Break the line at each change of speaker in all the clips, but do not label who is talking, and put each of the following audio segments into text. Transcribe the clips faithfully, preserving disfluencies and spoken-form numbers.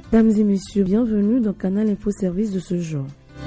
Mesdames et messieurs, bienvenue dans Canal Info Service de ce jour.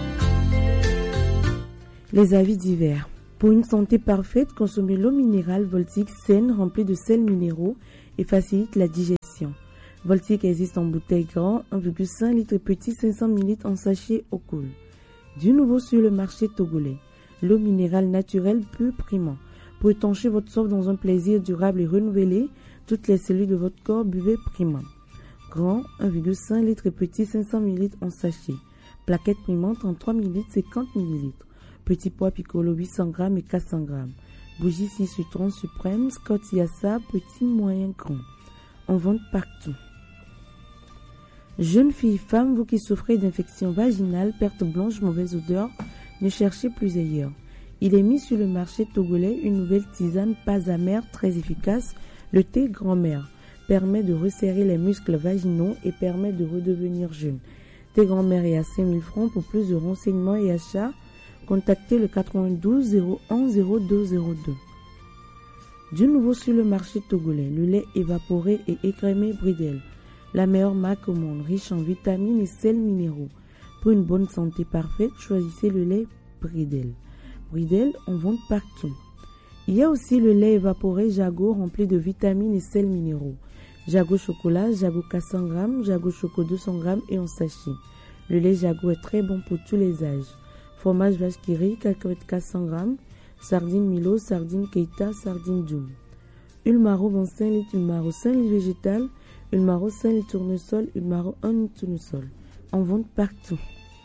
Les avis divers. Pour une santé parfaite, consommez l'eau minérale Voltic saine remplie de sels minéraux et facilite la digestion. Voltic existe en bouteille grand, un virgule cinq litres et petit, cinq cents millilitres en sachet au cool. Du nouveau sur le marché togolais. L'eau minérale naturelle pure primant. Pour étancher votre soif dans un plaisir durable et renouvelé, toutes les cellules de votre corps, buvez primant. Grand, un virgule cinq litres et petit, cinq cents millilitres en sachet. Plaquette primante, trente-trois millilitres, cinquante millilitres. Petit pois piccolo, huit cents grammes et quatre cents grammes. Bougie six citron suprême, Scott Yassa, petit, moyen, grand. En vente partout. Jeunes filles, femmes, vous qui souffrez d'infections vaginales, perte blanche, mauvaise odeur, ne cherchez plus ailleurs. Il est mis sur le marché togolais une nouvelle tisane pas amère, très efficace, le thé grand-mère. Permet de resserrer les muscles vaginaux et permet de redevenir jeune. Thé grand-mère est à cinq mille francs. Pour plus de renseignements et achats, contactez le quatre-vingt-douze zéro un zéro deux zéro deux. Du nouveau sur le marché togolais, le lait évaporé et écrémé Bridel. La meilleure marque au monde, riche en vitamines et sels minéraux. Pour une bonne santé parfaite, choisissez le lait Bridel. Bridel, on vend partout. Il y a aussi le lait évaporé Jago rempli de vitamines et sels minéraux. Jago chocolat, Jago quatre cents grammes, Jago choco deux cents grammes et en sachet. Le lait Jago est très bon pour tous les âges. Fromage vache qui rit, cacahuètes quatre cents grammes, sardines Milo, sardines Keita, sardines Doum. Ulmaro vingt-cinq litres, Ulmaro cinq litres végétal, Ulmaro cinq litres tournesol, Ulmaro un litre tournesol. En vente partout.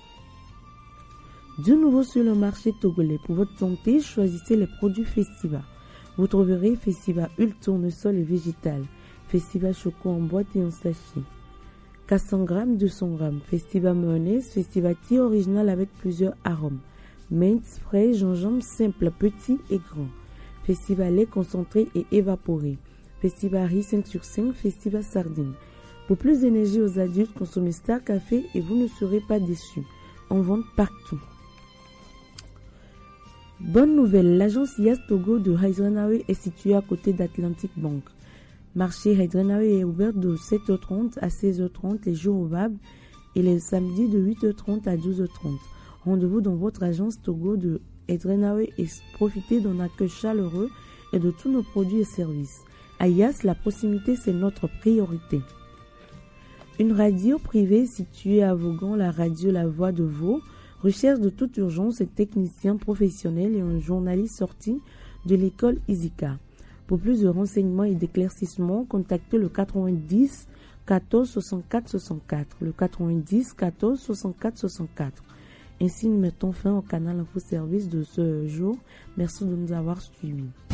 Du nouveau sur le marché togolais. Pour votre santé, choisissez les produits Festiva. Vous trouverez Festiva Huile tournesol et végétal. Festiva choco en boîte et en sachet. quatre cents grammes, deux cents grammes. Festiva mayonnaise, Festiva tea original avec plusieurs arômes. Mint, frais, gingembre simple, petit et grand. Festiva lait concentré et évaporé. Festiva riz cinq sur cinq, Festiva sardine. Pour plus d'énergie aux adultes, consommez Star Café et vous ne serez pas déçus. En vente partout. Bonne nouvelle, l'agence I A S Togo de Hydrenawe est située à côté d'Atlantic Bank. Marché Hydrenawe est ouvert de sept heures trente à seize heures trente les jours ouvrables et les samedis de huit heures trente à douze heures trente. Rendez-vous dans votre agence Togo de Hydrenawe et profitez d'un accueil chaleureux et de tous nos produits et services. À I A S, la proximité, c'est notre priorité. Une radio privée située à Vaughan, la radio La Voix de Vaud, recherche de toute urgence un technicien professionnel et un journaliste sorti de l'école Isika. Pour plus de renseignements et d'éclaircissements, contactez le quatre-vingt-dix quatorze soixante-quatre soixante-quatre, le quatre-vingt-dix quatorze soixante-quatre soixante-quatre. Ainsi, nous mettons fin au canal Info Service de ce jour. Merci de nous avoir suivis.